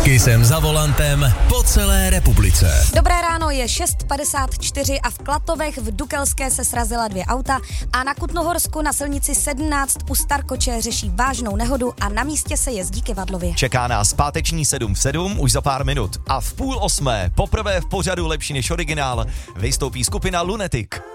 Kisem za volantem po celé republice. Dobré ráno, je 6:54 a v Klatovech v Dukelské se srazila 2 auta a na Kutnohorsku na silnici 17 u Starkoče řeší vážnou nehodu a na místě se jezdí kyvadlově. Čeká nás páteční 7 v 7 už za pár minut a v 7:30 poprvé v pořadu Lepší než originál vystoupí skupina Lunatic.